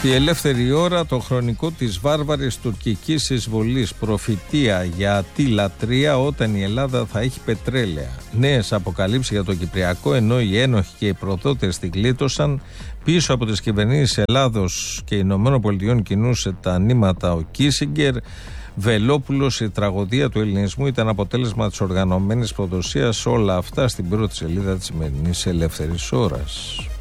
Η ελεύθερη ώρα, το χρονικό της βάρβαρης τουρκικής εισβολής. Προφητεία για τη λατρεία όταν η Ελλάδα θα έχει πετρέλαια. Νέες αποκαλύψεις για το Κυπριακό, ενώ οι ένοχοι και οι προδότες την γλίτωσαν. Πίσω από τις κυβερνήσεις Ελλάδος και Ηνωμένων Πολιτειών κινούσε τα νήματα ο Κίσιγκερ. Βελόπουλος, η τραγωδία του ελληνισμού ήταν αποτέλεσμα της οργανωμένης προδοσίας. Όλα αυτά στην πρώτη σελίδα της σημερινής Ελεύθερης Ώρας.